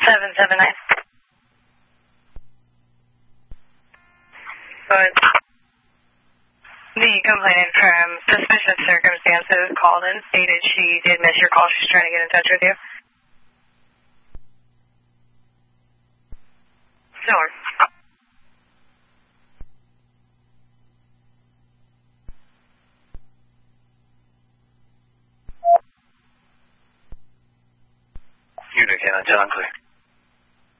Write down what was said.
779. But the complainant from Suspicious Circumstances called and stated she did miss your call. She's trying to get in touch with you. Sure. Unit Cannon, John Clear.